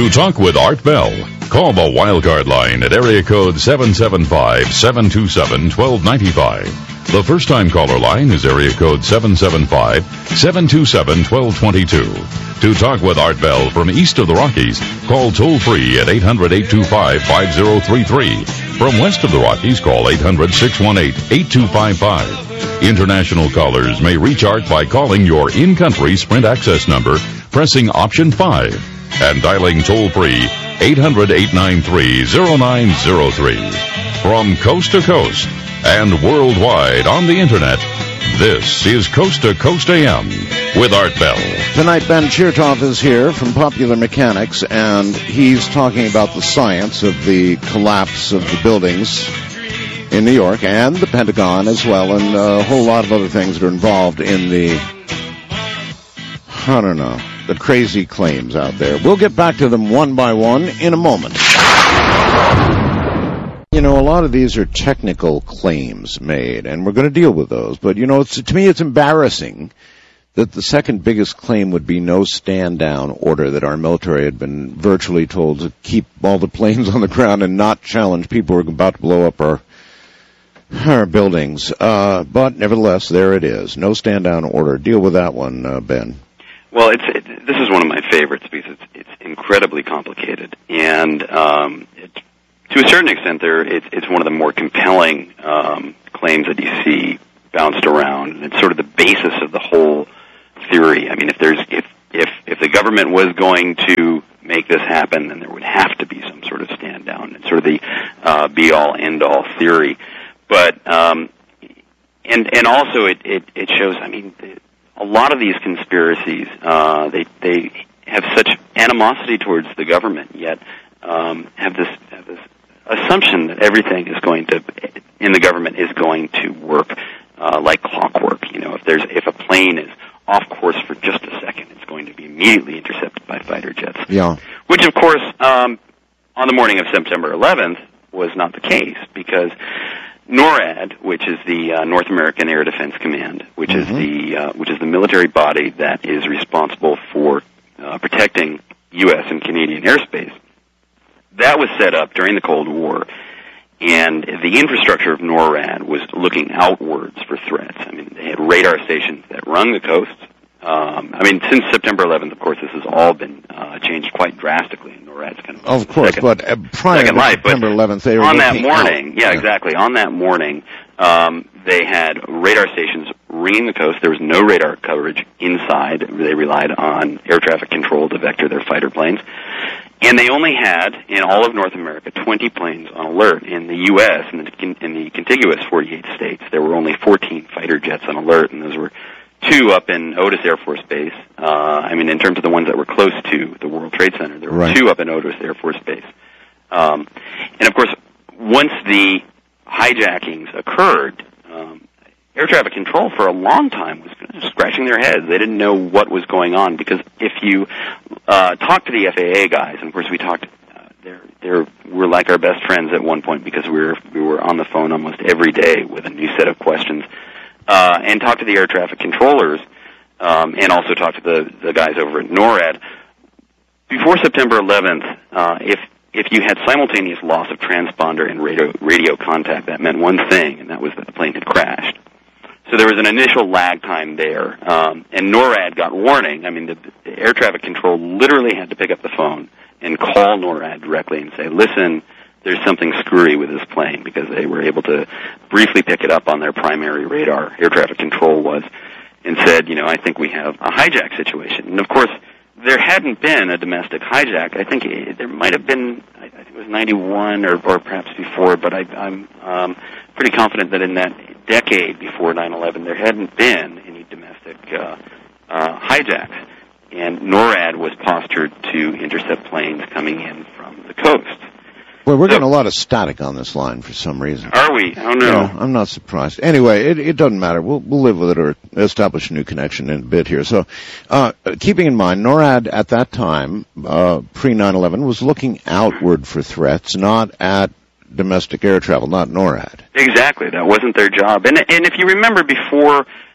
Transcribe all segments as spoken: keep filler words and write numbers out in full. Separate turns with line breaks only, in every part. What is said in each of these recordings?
To talk with Art Bell, call the Wildcard line at area code seven seven five, seven two seven, one two nine five. The first-time caller line is area code seven seven five, seven two seven, one two two two. To talk with Art Bell from east of the Rockies, call toll-free at eight hundred, eight two five, five zero three three. From west of the Rockies, call eight hundred, six one eight, eight two five five. International callers may reach Art by calling your in-country Sprint access number, pressing option five, and dialing toll-free eight hundred, eight nine three, zero nine zero three. From coast to coast and worldwide on the Internet, this is Coast to Coast A M with Art Bell.
Tonight, Ben Chertoff is here from Popular Mechanics, and he's talking about the science of the collapse of the buildings in New York and the Pentagon as well, and a whole lot of other things that are involved in the, I don't know, the crazy claims out there. We'll get back to them one by one in a moment. You know, a lot of these are technical claims made, and we're going to deal with those. But, you know, it's, to me it's embarrassing that the second biggest claim would be no stand-down order, that our military had been virtually told to keep all the planes on the ground and not challenge people who are about to blow up our our buildings. Uh, but, nevertheless, there it is. No stand-down order. Deal with that one, uh, Ben.
Well, it's it, this is one of my favorites because it's, it's incredibly complicated. And um, it, to a certain extent, there it's, it's one of the more compelling um, claims that you see bounced around. And it's sort of the basis of the whole theory. I mean, if there's if if if the government was going to make this happen, then there would have to be some sort of stand down. It's sort of the uh, be all end all theory. But um, and and also it, it, it shows. I mean, a lot of these conspiracies uh, they they have such animosity towards the government, yet um, have this have this assumption that everything is going to in the government is going to work uh, like clockwork. You know, if there's if a plane is off course for just a second, it's going to be immediately intercepted by fighter jets.
Yeah.
Which, of course, um, on the morning of September eleventh was not the case, because NORAD, which is the uh, North American Air Defense Command, which mm-hmm. is the uh, which is the military body that is responsible for uh, protecting U S and Canadian airspace, that was set up during the Cold War, and the infrastructure of NORAD was looking outwards for threats. I mean, they had radar stations that rung the coasts. Um, I mean, since September eleventh, of course, this has all been uh, changed quite drastically. NORAD's kind of
of course,
second,
but uh, prior to
life,
September eleventh, they were
on that morning.
Out.
Yeah, exactly. On that morning, um, they had radar stations ringing the coast. There was no radar coverage inside. They relied on air traffic control to vector their fighter planes. And they only had, in all of North America, twenty planes on alert. In the U S, in the, in the contiguous forty-eight states, there were only fourteen fighter jets on alert, and those were two up in Otis Air Force Base. Uh, I mean, in terms of the ones that were close to the World Trade Center, there were right. two up in Otis Air Force Base. Um, and, of course, once the hijackings occurred, um, air traffic control for a long time was kind of scratching their heads. They didn't know what was going on, because if you uh, talk to the F A A guys, and of course we talked, uh, they're, they're, we're like our best friends at one point, because we were, we were on the phone almost every day with a new set of questions, uh, and talk to the air traffic controllers, um, and also talk to the, the guys over at NORAD. Before September eleventh, uh, if if you had simultaneous loss of transponder and radio, radio contact, that meant one thing, and that was that the plane had crashed. So there was an initial lag time there, um, and NORAD got warning. I mean, the, the air traffic control literally had to pick up the phone and call NORAD directly and say, listen, there's something screwy with this plane, because they were able to briefly pick it up on their primary radar, air traffic control was, and said, you know, I think we have a hijack situation. And, of course, there hadn't been a domestic hijack. I think it, there might have been, I think it was ninety-one or, or perhaps before, but I, I'm um, pretty confident that in that decade before nine eleven, there hadn't been any domestic uh, uh, hijacks. And NORAD was postured to intercept planes coming in from the coast.
Well, we're
so,
getting a lot of static on this line for some reason.
Are we? I don't know.
Yeah, I'm not surprised. Anyway, it, it doesn't matter. We'll, we'll live with it or establish a new connection in a bit here. So, uh, keeping in mind, NORAD at that time, uh, pre nine eleven, was looking outward for threats, not at domestic air travel, not NORAD.
Exactly. That wasn't their job. And, and if you remember before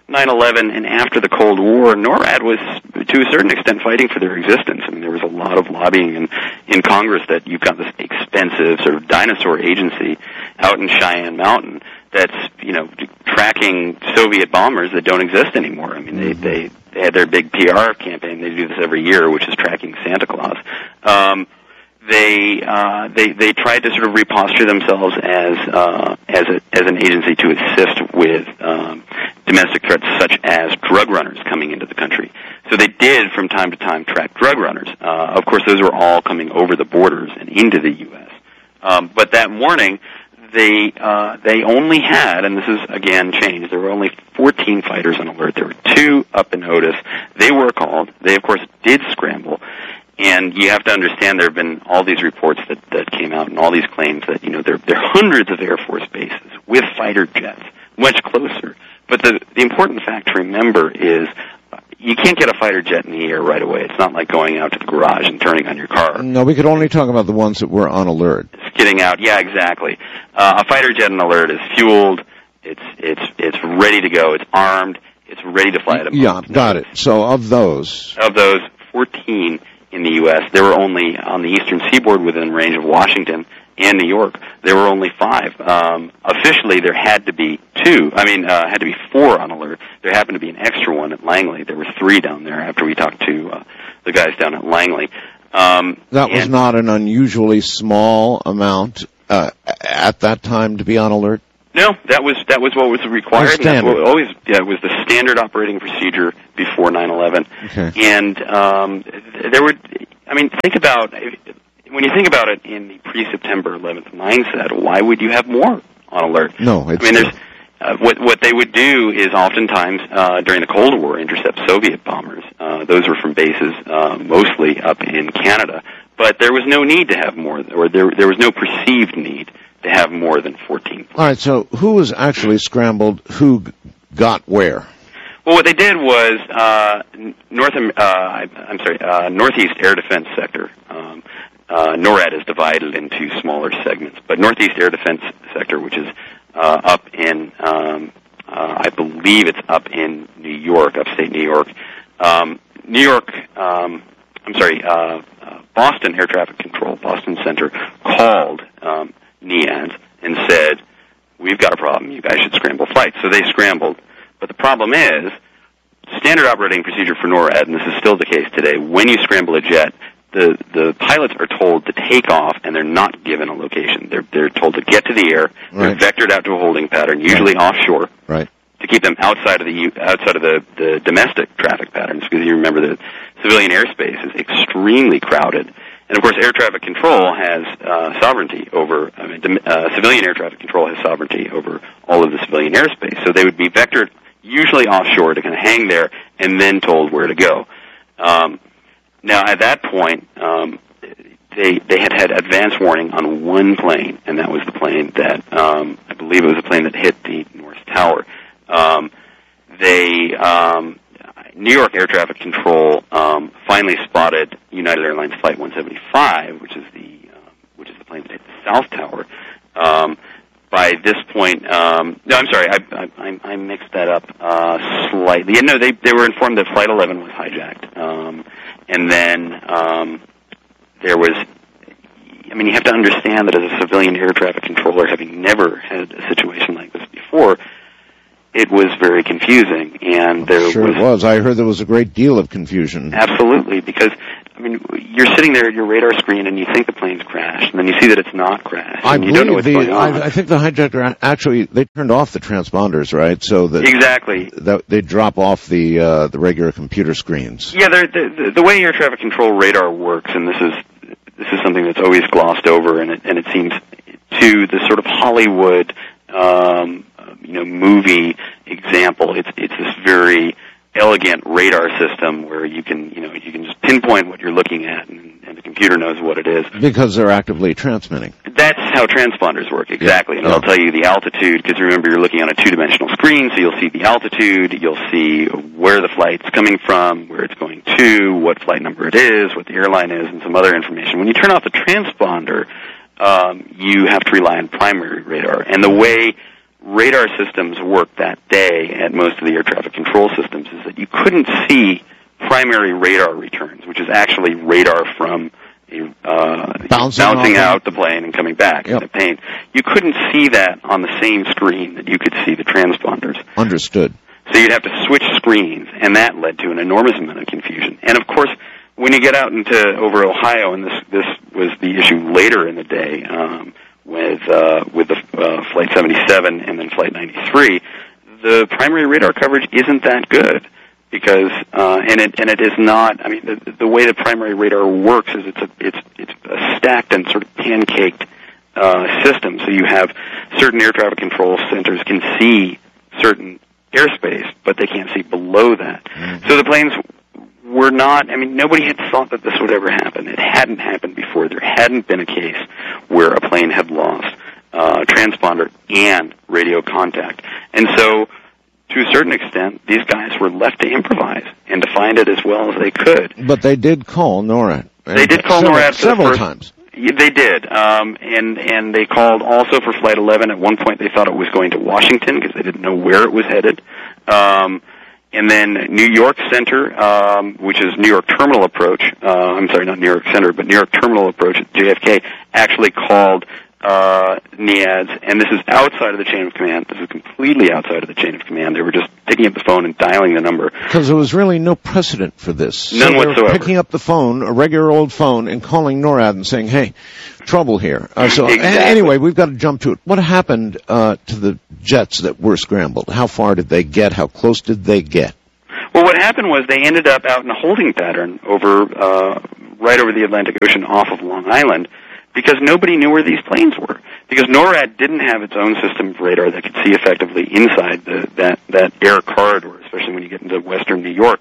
nine eleven and after the Cold War, NORAD was, to a certain extent, fighting for their existence. I mean, there was a lot of lobbying in, in Congress that you've got this expensive sort of dinosaur agency out in Cheyenne Mountain that's, you know, tracking Soviet bombers that don't exist anymore. I mean, they, they, they had their big P R campaign. They do this every year, which is tracking Santa Claus. Um, they, uh, they, they tried to sort of reposture themselves as, uh, as a, as an agency to assist with, um, domestic threats such as drug runners coming into the country. So they did, from time to time, track drug runners. Uh, of course, those were all coming over the borders and into the U S. Um, but that morning, they uh, they only had, and this is again changed, there were only fourteen fighters on alert. There were two up in Otis. They were called. They, of course, did scramble. And you have to understand there have been all these reports that, that came out and all these claims that, you know, there, there are hundreds of Air Force bases with fighter jets, much closer. But the, the important fact to remember is you can't get a fighter jet in the air right away. It's not like going out to the garage and turning on your car.
No, we could only talk about the ones that were on alert.
It's getting out. Yeah, exactly. Uh, a fighter jet on alert is fueled. It's it's it's ready to go. It's armed. It's ready to fly at a
Yeah,
moment's
got
notice.
it. So of those,
Of those fourteen in the U S, there were only on the eastern seaboard within range of Washington and New York. There were only five. Um, officially, there had to be two. I mean, uh, had to be four on alert. There happened to be an extra one at Langley. There were three down there after we talked to uh, the guys down at Langley. Um,
that was not an unusually small amount uh, at that time to be on alert?
No, that was that was what was required.
And that's
what always, yeah, it was the standard operating procedure before nine eleven.
Okay.
And um, there were, I mean, think about when you think about it in the pre-September eleventh mindset. Why would you have more on alert?
No, it's
I mean, there's uh, what what they would do is oftentimes uh, during the Cold War intercept Soviet bombers. Uh, those were from bases uh, mostly up in Canada, but there was no need to have more, or there there was no perceived need to have more than fourteen.
All right, so who was actually scrambled? Who got where?
Well, what they did was uh, North. Uh, I'm sorry, uh, Northeast Air Defense Sector. Um, uh, NORAD is divided into smaller segments, but Northeast Air Defense Sector, which is uh, up in, um, uh, I believe it's up in New York, upstate New York. Um, New York. Um, I'm sorry, uh, uh, Boston Air Traffic Control, Boston Center, called Um, NEADS and said, we've got a problem, you guys should scramble flights. So they scrambled. But the problem is, standard operating procedure for NORAD, and this is still the case today, when you scramble a jet, the, the pilots are told to take off and they're not given a location. They're, they're told to get to the air,
right.
They're vectored out to a holding pattern, usually
right.
offshore,
right.
to keep them outside of the outside of the, the domestic traffic patterns, because you remember that civilian airspace is extremely crowded. And, of course, air traffic control has uh, sovereignty over, I mean, uh, civilian air traffic control has sovereignty over all of the civilian airspace. So they would be vectored usually offshore to kind of hang there and then told where to go. Um, now, at that point, um, they they had had advance warning on one plane, and that was the plane that, um, I believe it was the plane that hit the North Tower. Um, they... Um, New York Air Traffic Control um, finally spotted United Airlines Flight one seventy-five, which is the uh, which is the plane that hit the South Tower. Um, by this point, um, no, I'm sorry, I, I, I mixed that up uh, slightly. Yeah, no, they they were informed that Flight eleven was hijacked, um, and then um, there was. I mean, you have to understand that as a civilian air traffic controller, having never had a situation like this before, it was very confusing, and there
sure
was...
it was. I heard there was a great deal of confusion.
Absolutely, because, I mean, you're sitting there at your radar screen, and you think the plane's crashed, and then you see that it's not crashed,
I
and you don't know what's
the,
going on.
I, I think the hijacker, actually, they turned off the transponders, right? So that
Exactly.
that they drop off the uh, the regular computer screens.
Yeah, the, the, the way air traffic control radar works, and this is this is something that's always glossed over, and it, and it seems to the sort of Hollywood... Um, you know, movie example. It's it's this very elegant radar system where you can, you know, you can just pinpoint what you're looking at, and, and the computer knows what it is.
Because they're actively transmitting.
That's how transponders work, exactly.
Yeah.
And it'll tell you the altitude, because remember, you're looking on a two-dimensional screen, so you'll see the altitude, you'll see where the flight's coming from, where it's going to, what flight number it is, what the airline is, and some other information. When you turn off the transponder, um, you have to rely on primary radar. And the way radar systems worked that day at most of the air traffic control systems is that you couldn't see primary radar returns, which is actually radar from uh,
bouncing,
bouncing out the plane and coming back
yep.
in the plane. You couldn't see that on the same screen that you could see the transponders.
Understood.
So you'd have to switch screens, and that led to an enormous amount of confusion. And of course, when you get out into over Ohio, and this this was the issue later in the day um, with uh, with the uh, Flight seventy-seven and then Flight ninety-three, the primary radar coverage isn't that good because uh, and it and it is not. I mean, the, the way the primary radar works is it's a it's it's a stacked and sort of pancaked uh, system. So you have certain air traffic control centers can see certain airspace, but they can't see below that. Mm-hmm. So the planes were not, I mean, nobody had thought that this would ever happen. It hadn't happened before. There hadn't been a case where a plane had lost uh, transponder and radio contact. And so, to a certain extent, these guys were left to improvise and to find it as well as they could.
But they did call NORAD.
They did call
several,
NORAD for
several
the first,
times.
Yeah, they did, um, and and they called also for Flight eleven. At one point, they thought it was going to Washington because they didn't know where it was headed. Um, and then New York Center, um, which is New York Terminal Approach. Uh, I'm sorry, not New York Center, but New York Terminal Approach at J F K actually called uh, NIADS, and this is outside of the chain of command. This is completely outside of the chain of command. They were just picking up the phone and dialing the number.
Because there was really no precedent for this.
None
so they
whatsoever.
Were picking up the phone, a regular old phone, and calling NORAD and saying, hey, trouble here. Uh, so
exactly.
a- anyway, we've got to jump to it. What happened uh, to the jets that were scrambled? How far did they get? How close did they get?
Well, what happened was they ended up out in a holding pattern over uh, right over the Atlantic Ocean off of Long Island because nobody knew where these planes were. Because NORAD didn't have its own system of radar that could see effectively inside the, that, that air corridor, especially when you get into western New York.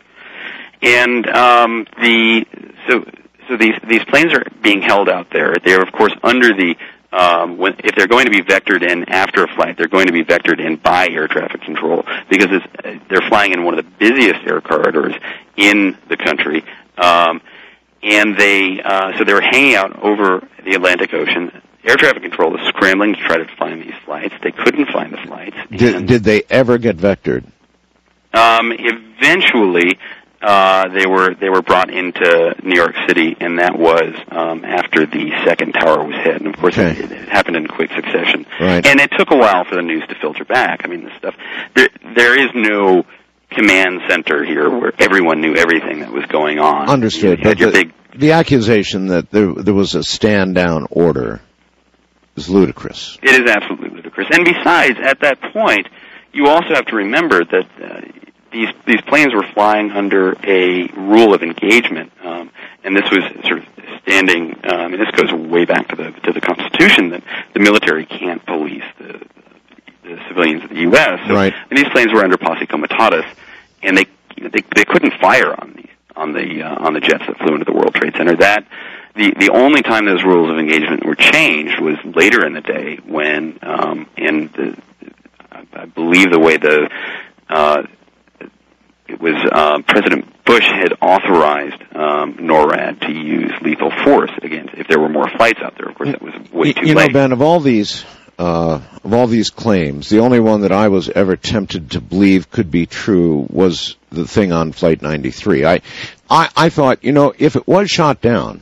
And um, the so so these these planes are being held out there. They are, of course, under the um, when, if they're going to be vectored in after a flight, they're going to be vectored in by air traffic control because it's, they're flying in one of the busiest air corridors in the country. Um, and they uh, so they were hanging out over the Atlantic Ocean. Air traffic control was scrambling to try to find these flights. They couldn't find the flights.
Did, did they ever get vectored?
Um, eventually, uh, they were they were brought into New York City, and that was um, after the second tower was hit. And of course,
okay.
it, it happened in quick succession.
Right.
And it took a while for the news to filter back. I mean, this stuff. There, there is no command center here where everyone knew everything that was going on.
Understood.
You had
but
your
the,
big,
the accusation that there there was a stand down order is ludicrous.
It is absolutely ludicrous. And besides, at that point, you also have to remember that uh, these these planes were flying under a rule of engagement, um, and this was sort of standing. Um, and this goes way back to the to the Constitution that the military can't police the, the civilians of the U S So,
right.
And these planes were under posse comitatus, and they they they couldn't fire on the on the uh, on the jets that flew into the World Trade Center. That the the only time those rules of engagement were changed was later in the day when um, and the, I believe the way the uh, it was uh, President Bush had authorized um, NORAD to use lethal force against if there were more flights out there. Of course, that was way too
you
late.
You know, Ben, of all these uh, of all these claims, the only one that I was ever tempted to believe could be true was the thing on Flight ninety-three. I, I, I thought, you know, if it was shot down,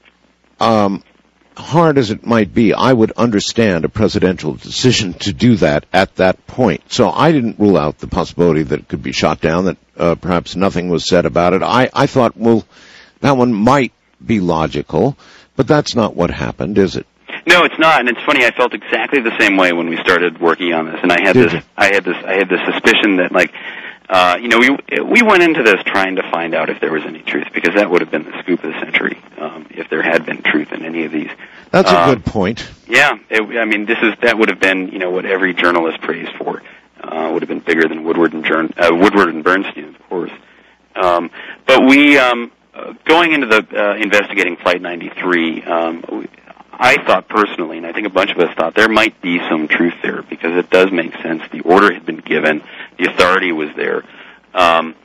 um, hard as it might be, I would understand a presidential decision to do that at that point. So I didn't rule out the possibility that it could be shot down, that uh, perhaps nothing was said about it. I, I thought, well, that one might be logical, but that's not what happened, is it?
No, it's not, and it's funny. I felt exactly the same way when we started working on this, and I had
Did
this,
you?
I had this, I had this suspicion that, like, uh, you know, we we went into this trying to find out if there was any truth, because that would have been the scoop of the century, um, if there had been truth in any of these.
That's a
um,
good point.
Yeah, it, I mean, this is that would have been, you know, what every journalist praised for. Uh, would have been bigger than Woodward and Jern, uh, Woodward and Bernstein, of course. Um, but we, um, uh, going into the uh, investigating Flight ninety-three. Um, we, I thought personally, and I think a bunch of us thought, there might be some truth there, because it does make sense. The order had been given. The authority was there. Um,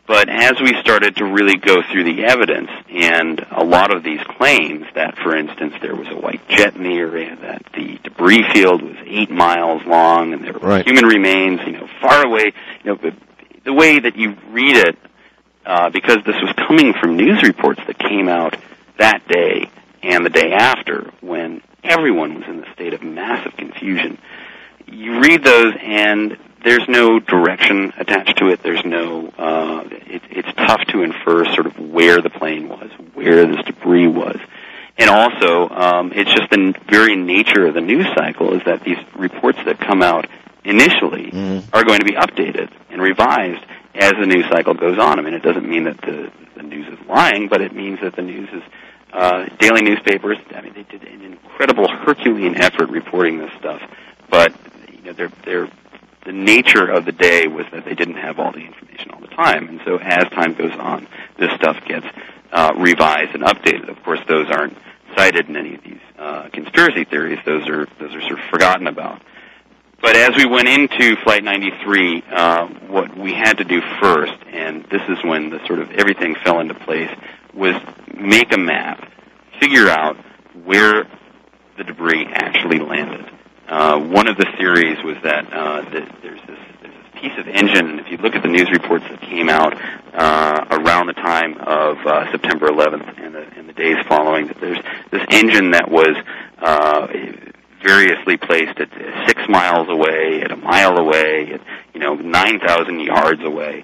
But as we started to really go through the evidence, and a lot of these claims that, for instance, there was a white jet in the area, that the debris field was eight miles long, and there were
right.
human remains, you know, far away, you know, the, the way that you read it, uh, because this was coming from news reports that came out that day and the day after, when everyone was in a state of massive confusion. You read those, and there's no direction attached to it. There's no, uh, it, it's tough to infer sort of where the plane was, where this debris was. And also, um, it's just the very nature of the news cycle is that these reports that come out initially mm. are going to be updated and revised as the news cycle goes on. I mean, it doesn't mean that the, the news is lying, but it means that the news is, uh, daily newspapers, I mean, they did an incredible Herculean effort reporting this stuff, but, you know, they're, they're, the nature of the day was that they didn't have all the information all the time, and so as time goes on, this stuff gets uh, revised and updated. Of course, those aren't cited in any of these uh, conspiracy theories; those are those are sort of forgotten about. But as we went into Flight ninety-three, uh, what we had to do first, and this is when the sort of everything fell into place, was make a map, figure out where the debris actually landed. Uh, one of the theories was that, uh, that there's, this, there's this piece of engine, and if you look at the news reports that came out uh, around the time of uh, September eleventh and the, and the days following, that there's this engine that was uh, variously placed at six miles away, at a mile away, at you know nine thousand yards away.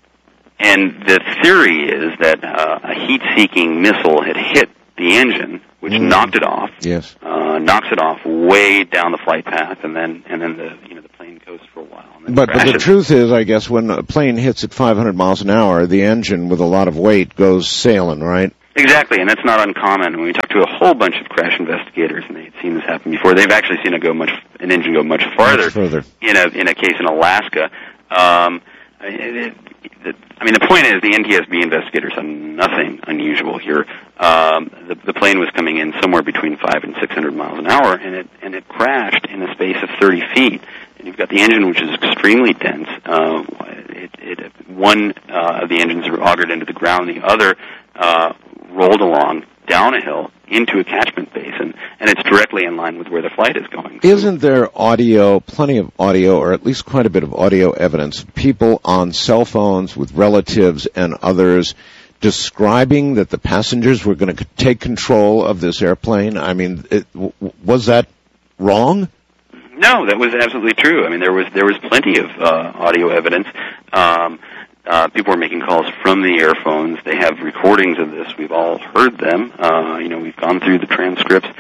And the theory is that uh, a heat-seeking missile had hit the engine, which mm. knocked it off.
Yes.
Uh, knocks it off way down the flight path, and then and then the you know the plane coasts for a while. And then
but but
crashes.
the truth is, I guess, when a plane hits at five hundred miles an hour, the engine with a lot of weight goes sailing, right?
Exactly, and that's not uncommon. When we talked to a whole bunch of crash investigators, and they'd seen this happen before, they've actually seen it go much an engine go much farther.
Much further.
In a in a case in Alaska. Um, it, it, I mean, the point is, the N T S B investigators saw nothing unusual here. Um, the, the plane was coming in somewhere between five and six hundred miles an hour, and it and it crashed in a space of thirty feet. And you've got the engine, which is extremely dense. Uh, it, it, one uh, of the engines were augured into the ground, the other uh, rolled along down a hill into a catchment basin, and it's directly in line with where the flight is going.
Isn't there audio, plenty of audio, or at least quite a bit of audio evidence, people on cell phones with relatives and others describing that the passengers were going to take control of this airplane? I mean, it, w- was that wrong?
No, that was absolutely true. I mean, there was there was plenty of uh, audio evidence. Um, Uh, people were making calls from the airphones. They have recordings of this. We've all heard them. Uh, you know, we've gone through the transcripts.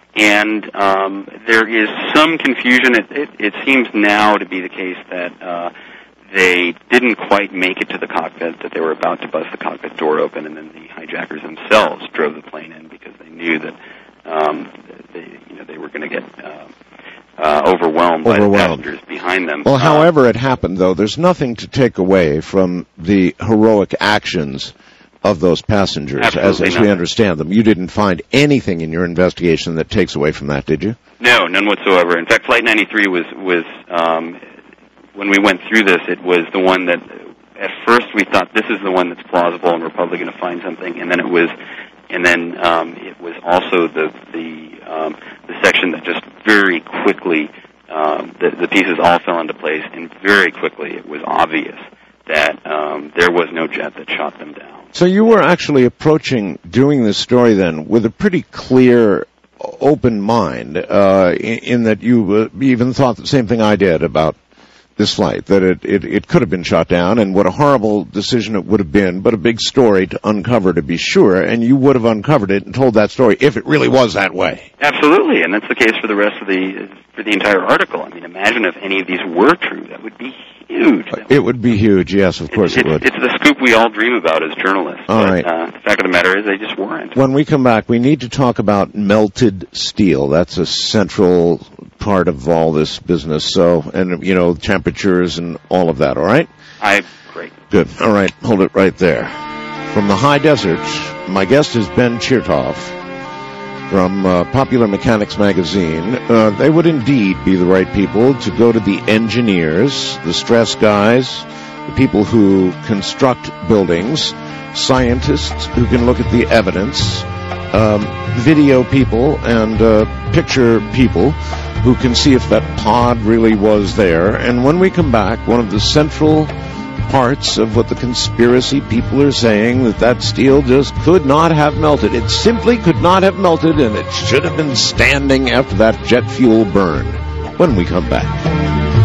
And um, there is some confusion. It, it, it seems now to be the case that uh, they didn't quite make it to the cockpit, that they were about to bust the cockpit door open, and then the hijackers themselves drove the plane in because they knew that um, they, you know, they were going to get Uh, Uh, overwhelmed, overwhelmed by the passengers behind them.
Well,
uh,
however it happened, though, there's nothing to take away from the heroic actions of those passengers, as, as we understand them. You didn't find anything in your investigation that takes away from that, did you?
No, none whatsoever. In fact, Flight ninety-three was, was um, when we went through this, it was the one that, at first we thought this is the one that's plausible and we're probably going to find something, and then it was And then um, it was also the the um, the section that just very quickly um, the, the pieces all fell into place, and very quickly it was obvious that um, there was no jet that shot them down.
So you were actually approaching doing this story then with a pretty clear, open mind, uh, in, in that you uh, even thought the same thing I did about this flight, that it, it, it could have been shot down, and what a horrible decision it would have been, but a big story to uncover, to be sure, and you would have uncovered it and told that story if it really was that way.
Absolutely, and that's the case for the rest of the for the entire article. I mean, imagine if any of these were true. That would be huge. That
it would be huge, yes, of course
it,
it would.
It's the scoop we all dream about as journalists.
All
but,
right.
Uh, the fact of the matter is they just weren't.
When we come back, we need to talk about melted steel. That's a central part of all this business. So, and, you know, temperatures and all of that, all right?
I, great.
Good. All right, hold it right there. From the high desert, my guest is Ben Chertoff from uh, Popular Mechanics magazine. Uh, they would indeed be the right people to go to the engineers, the stress guys, the people who construct buildings, scientists who can look at the evidence, um, video people and uh, picture people who can see if that pod really was there. And when we come back, one of the central parts of what the conspiracy people are saying, that that steel just could not have melted. It simply could not have melted, and it should have been standing after that jet fuel burned. When we come back.